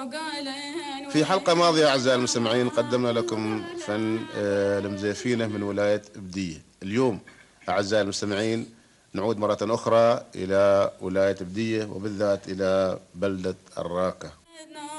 في حلقة ماضية أعزائي المستمعين قدمنا لكم فن المزيفينة من ولاية إبدية. اليوم أعزائي المستمعين نعود مرة أخرى إلى ولاية إبدية وبالذات إلى بلدة الراكة.